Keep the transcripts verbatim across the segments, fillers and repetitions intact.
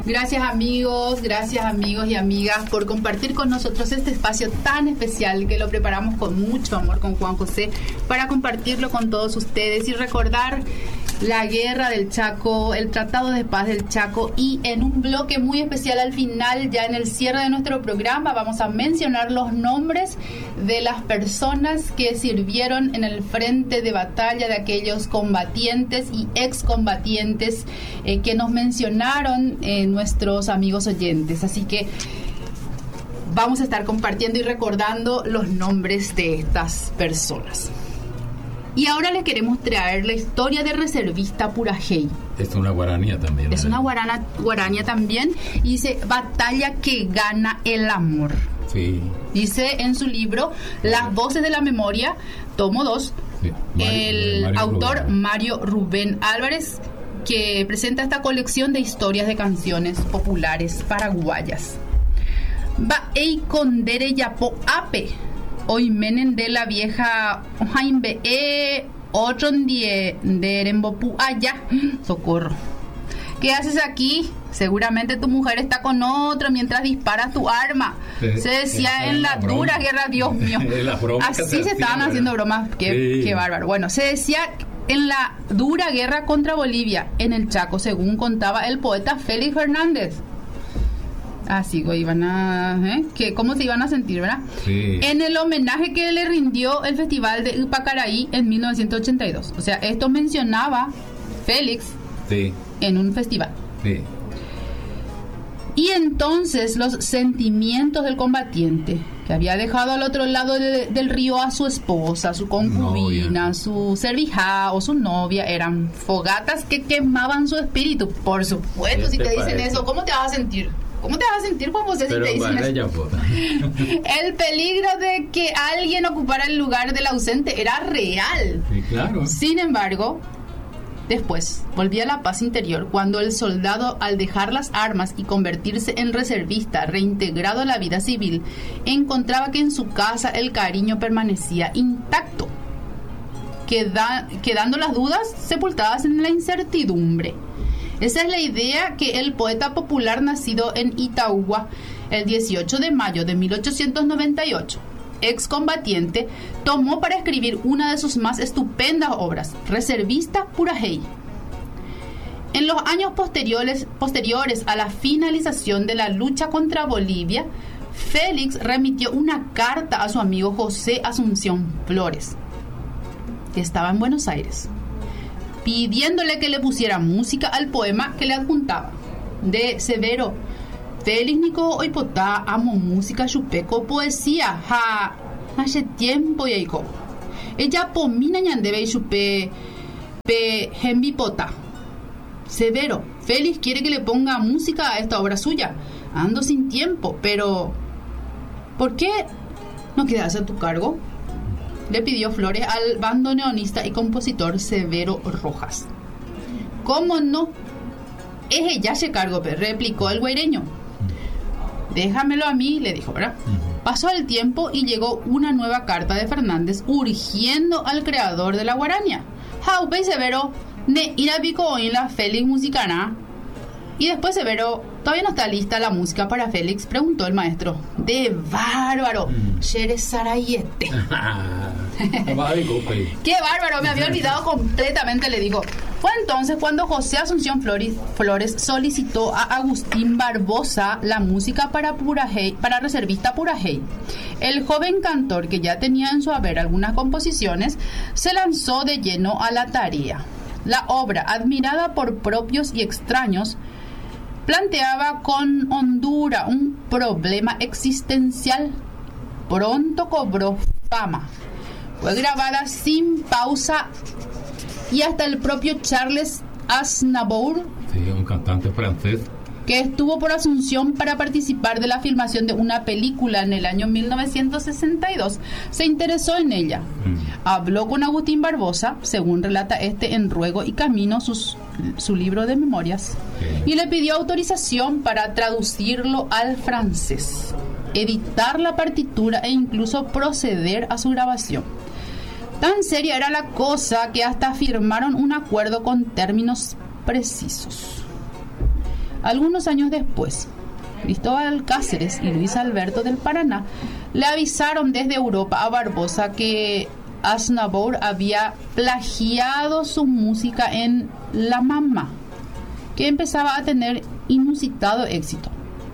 Gracias amigos, gracias amigos y amigas por compartir con nosotros este espacio tan especial que lo preparamos con mucho amor con Juan José para compartirlo con todos ustedes y recordar la guerra del Chaco, el Tratado de Paz del Chaco, y en un bloque muy especial al final, ya en el cierre de nuestro programa, vamos a mencionar los nombres de las personas que sirvieron en el frente de batalla, de aquellos combatientes y excombatientes eh, que nos mencionaron eh, nuestros amigos oyentes. Así que vamos a estar compartiendo y recordando los nombres de estas personas. Y ahora les queremos traer la historia de Reservista Purajey. Es una guaranía también. Es una guarana, guaranía también. Y dice, batalla que gana el amor. Sí. Dice en su libro, Las Voces de la Memoria, tomo dos, sí. Mario, el Mario autor Rubén. Mario Rubén Álvarez, que presenta esta colección de historias de canciones populares paraguayas. Va ei condere yapo ape. Hoy menen de la vieja Jaime e otro die de Erembopu allá. Socorro. ¿Qué haces aquí? Seguramente tu mujer está con otro mientras disparas tu arma. Se, se decía en la, la dura guerra, Dios mío. Así se, se estaban haciendo bromas. Qué, sí. Qué bárbaro. Bueno, se decía en la dura guerra contra Bolivia en el Chaco, según contaba el poeta Félix Fernández. Así, ah, iban a... ¿eh? ¿Qué, ¿Cómo se iban a sentir, verdad? Sí. En el homenaje que le rindió el Festival de Ipacaraí en mil novecientos ochenta y dos. O sea, esto mencionaba Félix sí. en un festival. Sí. Y entonces los sentimientos del combatiente, que había dejado al otro lado de, del río a su esposa, su concubina, novia. Su servija o su novia, eran fogatas que quemaban su espíritu. Por supuesto, si te, te dicen eso, ¿cómo te vas a sentir? ¿Cómo te vas a sentir Juan José si te dicen eso? El peligro de que alguien ocupara el lugar del ausente era real. Sí, claro. Sin embargo, después volvía la paz interior cuando el soldado, al dejar las armas y convertirse en reservista, reintegrado a la vida civil, encontraba que en su casa el cariño permanecía intacto, queda, quedando las dudas sepultadas en la incertidumbre. Esa es la idea que el poeta popular nacido en Itaúba el dieciocho de mayo de mil ochocientos noventa y ocho, excombatiente, tomó para escribir una de sus más estupendas obras, Reservista Purajey. En los años posteriores, posteriores a la finalización de la lucha contra Bolivia, Félix remitió una carta a su amigo José Asunción Flores, que estaba en Buenos Aires, pidiéndole que le pusiera música al poema que le adjuntaba. De Severo, Félix Nico Oipotá, amo música, chupeco, poesía, ja, hace tiempo y aico. Ella pomina ñandebe y chupe, pe, jembipota. Severo, Félix quiere que le ponga música a esta obra suya. Ando sin tiempo, pero ¿por qué no quedas a tu cargo? Le pidió Flores al bandoneonista y compositor Severo Rojas. ¿Cómo no? Es ella se cargo, replicó el guaireño. Déjamelo a mí, le dijo, ¿verdad? Pasó el tiempo y llegó una nueva carta de Fernández urgiendo al creador de la guaraña. Jaupe y Severo, ne irabico en la Félix musicana. Y después Severo, todavía no está lista la música para Félix, preguntó el maestro. ¡De bárbaro! ¡Sheres Sarayete! ¡Qué bárbaro! Me había olvidado completamente, le digo. Fue entonces cuando José Asunción Flores, Flores solicitó a Agustín Barbosa la música para Purajey, para Reservista Purajey. El joven cantor, que ya tenía en su haber algunas composiciones, se lanzó de lleno a la tarea. La obra, admirada por propios y extraños, planteaba con hondura un problema existencial. Pronto cobró fama. Fue grabada sin pausa y hasta el propio Charles Aznavour, sí, un cantante francés, que estuvo por Asunción para participar de la filmación de una película en el año mil novecientos sesenta y dos, se interesó en ella. Mm. Habló con Agustín Barbosa, según relata este en Ruego y Camino, sus, su libro de memorias, sí, y le pidió autorización para traducirlo al francés, editar la partitura e incluso proceder a su grabación. Tan seria era la cosa que hasta firmaron un acuerdo con términos precisos. Algunos años después, Cristóbal Cáceres y Luis Alberto del Paraná le avisaron desde Europa a Barbosa que Aznavour había plagiado su música en La Mamá, que empezaba a tener inusitado éxito.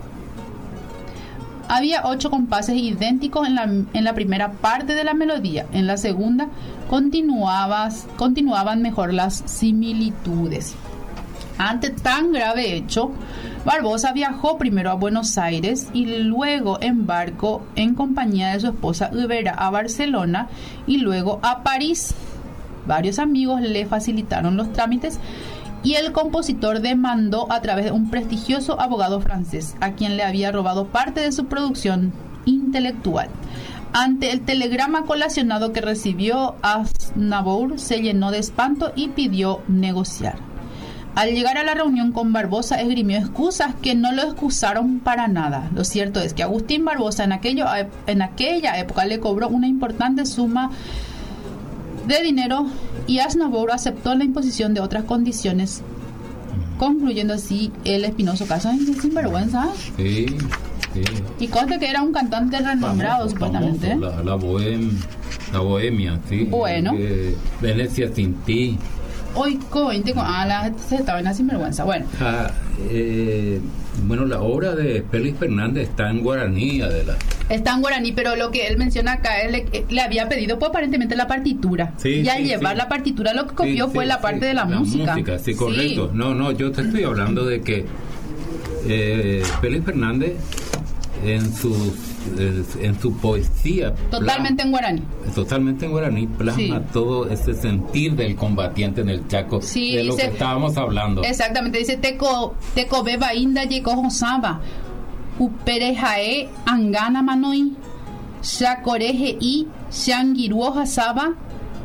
Había ocho compases idénticos en la, en la primera parte de la melodía. En la segunda continuaban mejor las similitudes. Ante tan grave hecho, Barbosa viajó primero a Buenos Aires y luego en barco en compañía de su esposa Ubera a Barcelona y luego a París. Varios amigos le facilitaron los trámites y el compositor demandó a través de un prestigioso abogado francés, a quien le había robado parte de su producción intelectual. Ante el telegrama colacionado que recibió, Aznavour se llenó de espanto y pidió negociar. Al llegar a la reunión con Barbosa, esgrimió excusas que no lo excusaron para nada. Lo cierto es que Agustín Barbosa en, aquello, en aquella época le cobró una importante suma de dinero y Aznavour aceptó la imposición de otras condiciones, concluyendo así el espinoso caso de sinvergüenza. Sí, sí. Y conste que era un cantante renombrado, Famoso, supuestamente. famoso, la, la, bohem, la bohemia, sí. Bueno. Eh, Venecia sin ti. Hoy cointe con ah, la se estaba en la sinvergüenza. Bueno. Ah, eh, bueno, la obra de Félix Fernández está en guaraní, Adela. Está en guaraní, pero lo que él menciona acá, él le, le había pedido pues aparentemente la partitura. Sí, y al sí, llevar sí. la partitura lo que copió Sí, fue sí, la sí, parte de la, la música. música. Sí, correcto. Sí. No, no, yo te estoy hablando de que eh, Félix Fernández en su en su poesía Totalmente plasma, en guaraní. Totalmente en guaraní plasma Sí. todo ese sentir del combatiente en el Chaco, Sí, de lo dice- que estábamos hablando. Exactamente, dice Teco Teco beba inda yeco saba uperejae angana manoi shakoreje i shangiruoja saba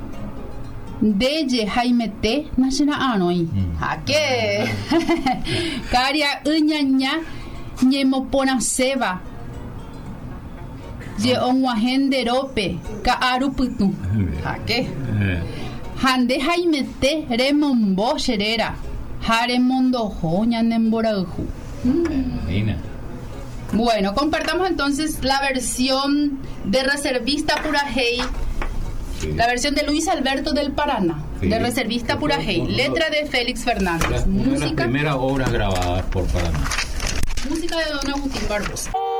deye jaimete nashina anoi. Mm. Jaque caria uñaña ñemopona seba ye onwahenderope kaaruputu. Jaque Eh, Hande jaimete remombo sherera haremondojo ñanemborauju. Mira. Bueno, compartamos entonces la versión de Reservista Purajey, Sí. la versión de Luis Alberto del Paraná, Sí. de Reservista Sí, Purajey, uno- letra de Félix Fernández, La- una de las música, primeras obras grabadas por Paraná. música de Don Agustín Barbosa.